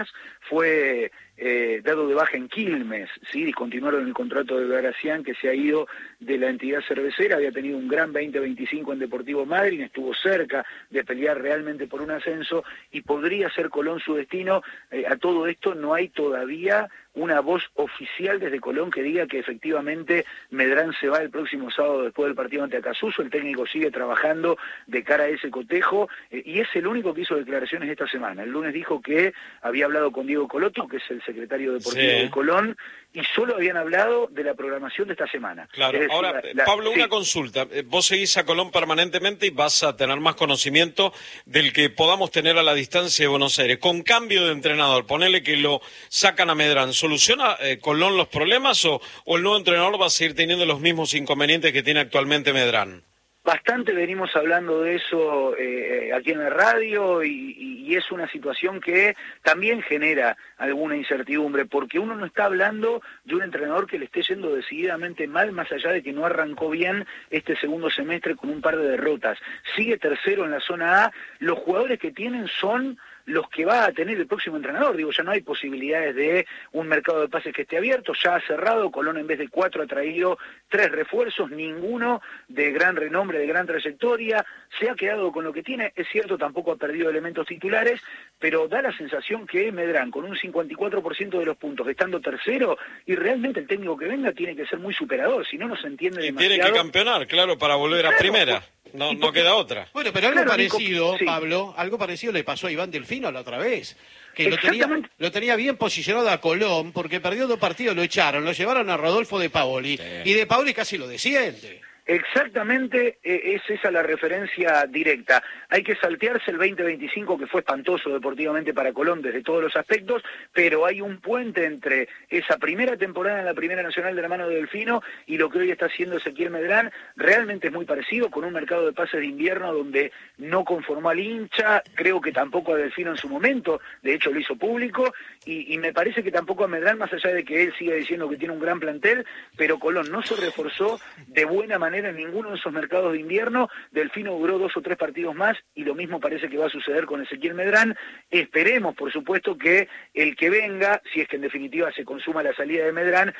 fue dado de baja en Quilmes, ¿sí? Discontinuaron el contrato de Gracián, que se ha ido de la entidad cervecera, había tenido un gran 20-25 en Deportivo Madryn, estuvo cerca de pelear realmente por un ascenso y podría ser Colón su destino. A todo esto no hay todavía una voz oficial desde Colón que diga que efectivamente Medrán se va el próximo sábado después del partido ante Acassuso. El técnico sigue trabajando de cara a ese cotejo y es el único que hizo declaraciones esta semana. El lunes dijo que había hablado con Diego Coloto, que es el secretario deportivo de Colón, y solo habían hablado de la programación de esta semana. Claro, decir, ahora, Pablo, una consulta. Vos seguís a Colón permanentemente y vas a tener más conocimiento del que podamos tener a la distancia de Buenos Aires. Con cambio de entrenador, ponele que lo sacan a Medrán, ¿soluciona Colón los problemas o el nuevo entrenador va a seguir teniendo los mismos inconvenientes que tiene actualmente Medrán? Bastante venimos hablando de eso aquí en la radio y es una situación que también genera alguna incertidumbre, porque uno no está hablando de un entrenador que le esté yendo decididamente mal, más allá de que no arrancó bien este segundo semestre con un par de derrotas. Sigue tercero en la zona A, los jugadores que tienen son los que va a tener el próximo entrenador. Digo, ya no hay posibilidades de un mercado de pases que esté abierto, ya ha cerrado. Colón en vez de 4 ha traído 3 refuerzos, ninguno de gran renombre, de gran trayectoria, se ha quedado con lo que tiene. Es cierto, tampoco ha perdido elementos titulares, pero da la sensación que Medrán, con un 54% de los puntos, estando tercero, y realmente el técnico que venga tiene que ser muy superador, si no, no se entiende demasiado. Y tiene que campeonar, claro, para volver a primera. No queda otra. Bueno, pero algo parecido, sí. Pablo, algo parecido le pasó a Iván Delfino la otra vez, que lo tenía bien posicionado a Colón, porque perdió 2 partidos, lo echaron, lo llevaron a Rodolfo De Paoli, y De Paoli casi lo desciende. Exactamente, es esa la referencia directa. Hay que saltearse el 2025, que fue espantoso deportivamente para Colón desde todos los aspectos, pero hay un puente entre esa primera temporada en la Primera Nacional de la mano de Delfino y lo que hoy está haciendo Ezequiel Medrán. Realmente es muy parecido, con un mercado de pases de invierno donde no conformó al hincha, creo que tampoco a Delfino en su momento, de hecho lo hizo público, y me parece que tampoco a Medrán, más allá de que él siga diciendo que tiene un gran plantel, pero Colón no se reforzó de buena manera en ninguno de esos mercados de invierno. Delfino duró 2 o 3 partidos más y lo mismo parece que va a suceder con Ezequiel Medrán. Esperemos, por supuesto, que el que venga, si es que en definitiva se consuma la salida de Medrán,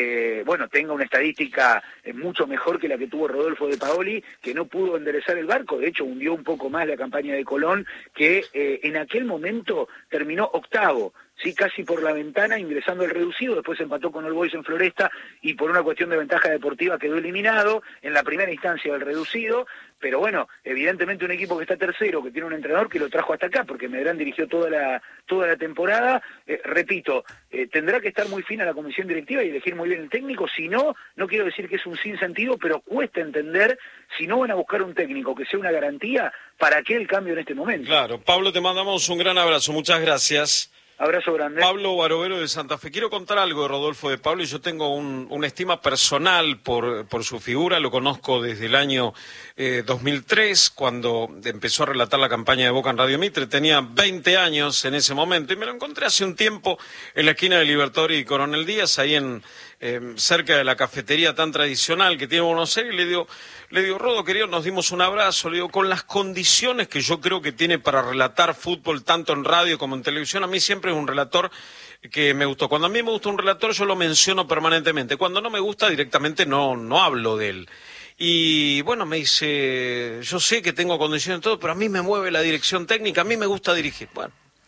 tenga una estadística mucho mejor que la que tuvo Rodolfo De Paoli, que no pudo enderezar el barco. De hecho, hundió un poco más la campaña de Colón, que en aquel momento terminó octavo. Sí, casi por la ventana, ingresando al reducido, después empató con All Boys en Floresta y por una cuestión de ventaja deportiva quedó eliminado en la primera instancia del reducido, pero bueno, evidentemente un equipo que está tercero, que tiene un entrenador que lo trajo hasta acá, porque Medrán dirigió toda la temporada, repito, tendrá que estar muy fina la comisión directiva y elegir muy bien el técnico, si no, no quiero decir que es un sinsentido, pero cuesta entender si no van a buscar un técnico que sea una garantía, ¿para qué el cambio en este momento? Claro, Pablo, te mandamos un gran abrazo, muchas gracias. Abrazo grande. Pablo Barovero de Santa Fe. Quiero contar algo de Rodolfo De Paoli. Yo tengo una estima personal por su figura. Lo conozco desde el año 2003, cuando empezó a relatar la campaña de Boca en Radio Mitre. Tenía 20 años en ese momento y me lo encontré hace un tiempo en la esquina de Libertador y Coronel Díaz, ahí cerca de la cafetería tan tradicional que tiene Buenos Aires, y le digo, Rodo, querido, nos dimos un abrazo, le digo, con las condiciones que yo creo que tiene para relatar fútbol tanto en radio como en televisión. A mí siempre es un relator que me gustó. Cuando a mí me gusta un relator, yo lo menciono permanentemente. Cuando no me gusta, directamente no hablo de él. Y bueno, me dice, yo sé que tengo condiciones y todo, pero a mí me mueve la dirección técnica, a mí me gusta dirigir. Bueno,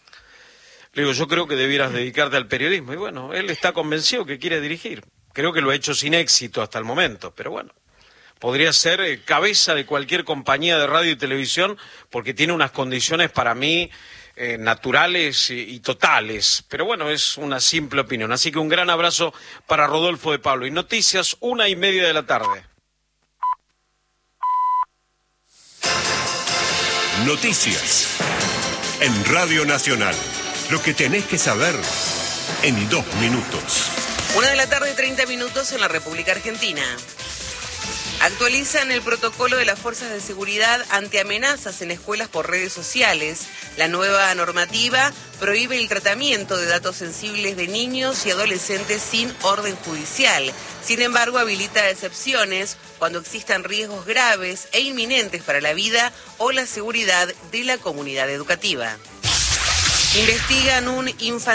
le digo, yo creo que debieras dedicarte al periodismo. Y bueno, él está convencido que quiere dirigir. Creo que lo ha hecho sin éxito hasta el momento, pero bueno, podría ser cabeza de cualquier compañía de radio y televisión, porque tiene unas condiciones para mí naturales y totales. Pero bueno, es una simple opinión. Así que un gran abrazo para Rodolfo De Paoli. Y noticias, 1:30 de la tarde. Noticias en Radio Nacional. Lo que tenés que saber en 2 minutos. 1:30 p.m. en la República Argentina. Actualizan el protocolo de las fuerzas de seguridad ante amenazas en escuelas por redes sociales. La nueva normativa prohíbe el tratamiento de datos sensibles de niños y adolescentes sin orden judicial. Sin embargo, habilita excepciones cuando existan riesgos graves e inminentes para la vida o la seguridad de la comunidad educativa. Investigan un